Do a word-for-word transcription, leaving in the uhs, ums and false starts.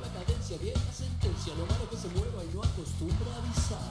la cadencia, vieja sentencia, lo malo que se mueva y no acostumbra a avisar.